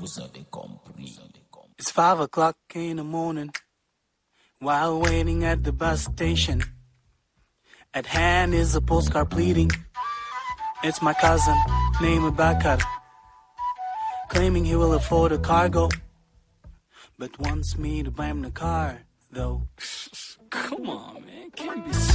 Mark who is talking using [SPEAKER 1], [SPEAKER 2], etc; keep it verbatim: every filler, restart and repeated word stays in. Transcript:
[SPEAKER 1] Vous avez compris.
[SPEAKER 2] It's five o'clock in the morning, while waiting at the bus station. At hand is a postcard pleading. It's my cousin, named Bakar, claiming he will afford a cargo, but wants me to buy him the car, though.
[SPEAKER 3] Come on, man. Can't be